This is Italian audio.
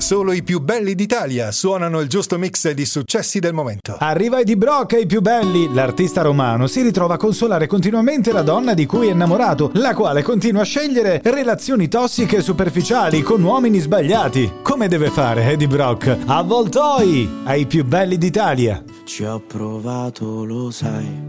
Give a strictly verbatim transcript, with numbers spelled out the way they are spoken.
Solo i più belli d'Italia suonano il giusto mix di successi del momento. Arriva Eddie Brock e i più belli. L'artista romano si ritrova a consolare continuamente la donna di cui è innamorato, la quale continua a scegliere relazioni tossiche e superficiali con uomini sbagliati. Come deve fare Eddie Brock? Avvoltoi ai più belli d'Italia. Ci ho provato, lo sai,